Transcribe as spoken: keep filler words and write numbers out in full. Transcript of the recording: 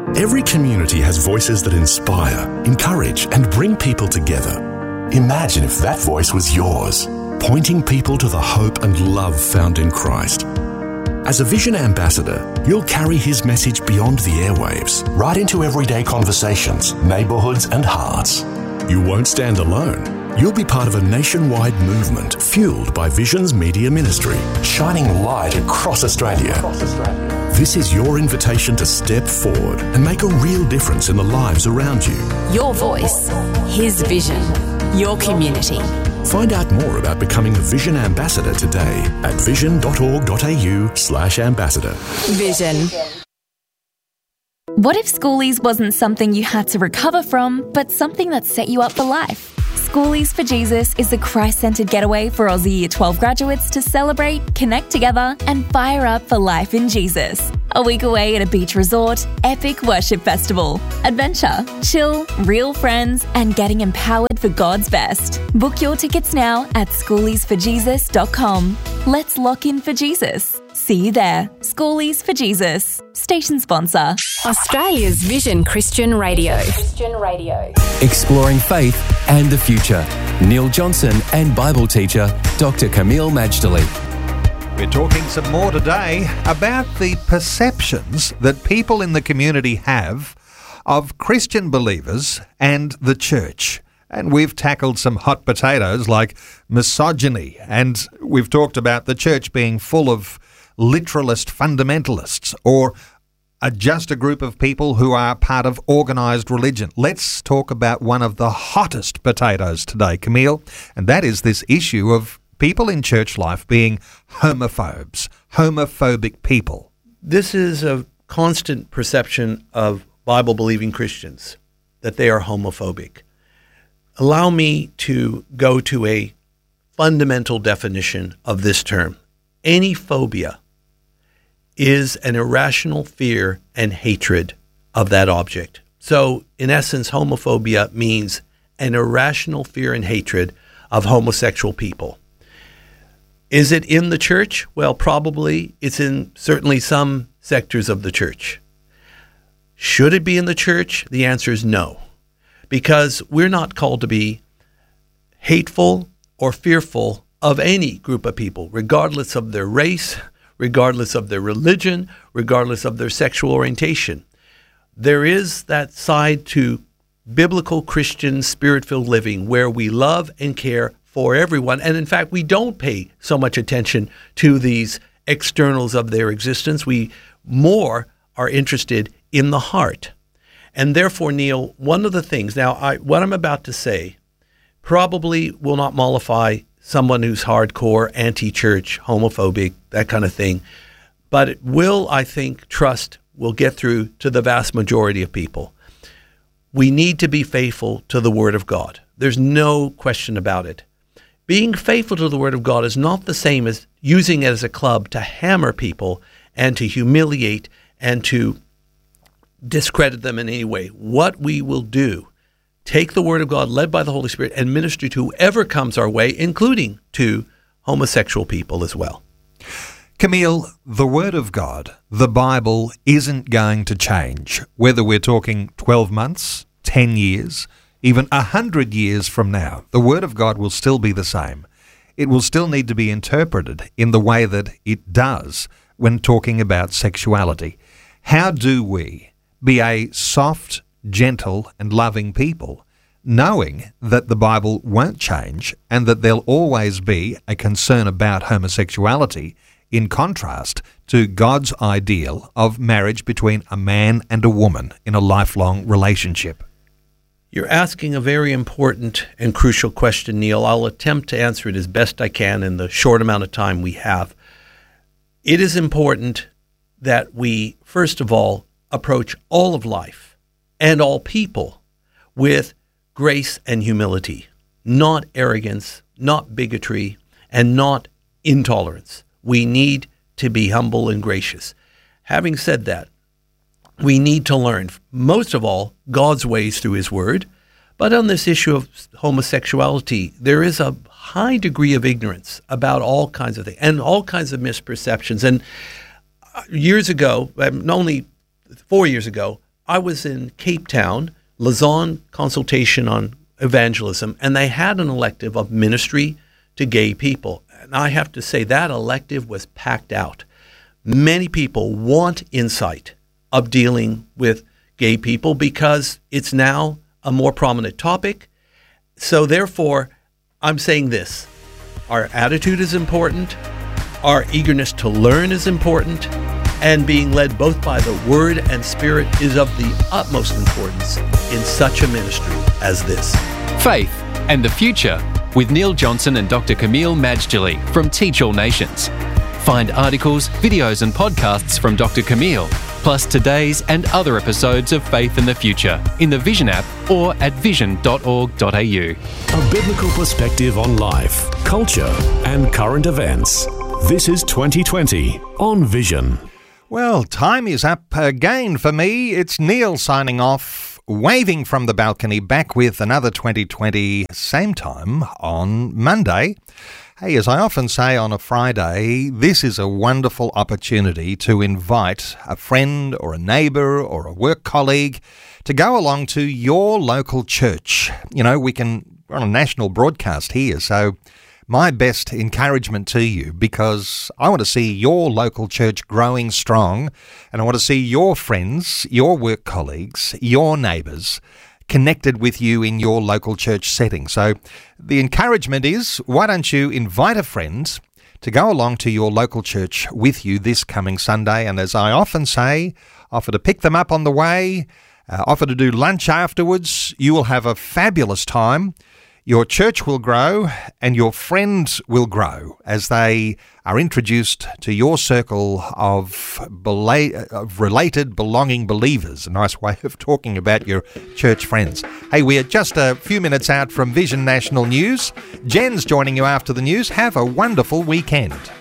Every community has voices that inspire, encourage, and bring people together. Imagine if that voice was yours, pointing people to the hope and love found in Christ. As a Vision Ambassador, you'll carry his message beyond the airwaves, right into everyday conversations, neighbourhoods, and hearts. You won't stand alone. You'll be part of a nationwide movement fueled by Vision's media ministry, shining light across Australia. Across Australia. This is your invitation to step forward and make a real difference in the lives around you. Your voice, his vision, your community. Find out more about becoming a Vision Ambassador today at vision.org.au slash ambassador. Vision. What if schoolies wasn't something you had to recover from, but something that set you up for life? Schoolies for Jesus is a Christ-centred getaway for Aussie Year twelve graduates to celebrate, connect together, and fire up for life in Jesus. A week away at a beach resort, epic worship festival, adventure, chill, real friends, and getting empowered for God's best. Book your tickets now at schoolies for jesus dot com. Let's lock in for Jesus. See you there. Schoolies for Jesus. Station sponsor. Australia's Vision Christian Radio. Christian Radio. Exploring faith and the future. Neil Johnson and Bible teacher Doctor Camille Majdali. We're talking some more today about the perceptions that people in the community have of Christian believers and the church. And we've tackled some hot potatoes like misogyny, and we've talked about the church being full of literalist fundamentalists, or are just a group of people who are part of organised religion. Let's talk about one of the hottest potatoes today, Camille, and that is this issue of people in church life being homophobes, homophobic people. This is a constant perception of Bible-believing Christians, that they are homophobic. Allow me to go to a fundamental definition of this term. Any phobia is an irrational fear and hatred of that object. So, in essence, homophobia means an irrational fear and hatred of homosexual people. Is it in the church? Well, probably. It's in certainly some sectors of the church. Should it be in the church? The answer is no, because we're not called to be hateful or fearful of any group of people, regardless of their race, regardless of their religion, regardless of their sexual orientation. There is that side to biblical Christian spirit-filled living where we love and care for everyone. And in fact, we don't pay so much attention to these externals of their existence. We more are interested in the heart. And therefore, Neil, one of the things, now I, what I'm about to say probably will not mollify someone who's hardcore, anti-church, homophobic, that kind of thing. But it will, I think, trust will get through to the vast majority of people. We need to be faithful to the Word of God. There's no question about it. Being faithful to the Word of God is not the same as using it as a club to hammer people and to humiliate and to discredit them in any way. What we will do, take the Word of God led by the Holy Spirit and minister to whoever comes our way, including to homosexual people as well. Camille, the Word of God, the Bible, isn't going to change, whether we're talking twelve months, ten years, even one hundred years from now. The Word of God will still be the same. It will still need to be interpreted in the way that it does when talking about sexuality. How do we be a soft, gentle and loving people, knowing that the Bible won't change and that there'll always be a concern about homosexuality, in contrast to God's ideal of marriage between a man and a woman in a lifelong relationship? You're asking a very important and crucial question, Neil. I'll attempt to answer it as best I can in the short amount of time we have. It is important that we, first of all, approach all of life and all people with grace and humility, not arrogance, not bigotry, and not intolerance. We need to be humble and gracious. Having said that, we need to learn, most of all, God's ways through His Word. But on this issue of homosexuality, there is a high degree of ignorance about all kinds of things and all kinds of misperceptions. And years ago, only four years ago, I was in Cape Town, Lausanne Consultation on Evangelism, and they had an elective of ministry to gay people. And I have to say that elective was packed out. Many people want insight of dealing with gay people because it's now a more prominent topic. So therefore, I'm saying this. Our attitude is important. Our eagerness to learn is important. And being led both by the Word and Spirit is of the utmost importance in such a ministry as this. Faith and the Future with Neil Johnson and Doctor Camille Majdali from Teach All Nations. Find articles, videos and podcasts from Doctor Camille, plus today's and other episodes of Faith and the Future in the Vision app or at vision dot org dot a u. A biblical perspective on life, culture, and current events. This is twenty twenty on Vision. Well, time is up again for me. It's Neil signing off, waving from the balcony, back with another twenty twenty, same time on Monday. Hey, as I often say on a Friday, this is a wonderful opportunity to invite a friend or a neighbour or a work colleague to go along to your local church. You know, we can, we're on a national broadcast here, so my best encouragement to you, because I want to see your local church growing strong, and I want to see your friends, your work colleagues, your neighbours connected with you in your local church setting. So the encouragement is, why don't you invite a friend to go along to your local church with you this coming Sunday? And as I often say, offer to pick them up on the way, uh, offer to do lunch afterwards. You will have a fabulous time. Your church will grow and your friends will grow as they are introduced to your circle of, bela- of related belonging believers. A nice way of talking about your church friends. Hey, we are just a few minutes out from Vision National News. Jen's joining you after the news. Have a wonderful weekend.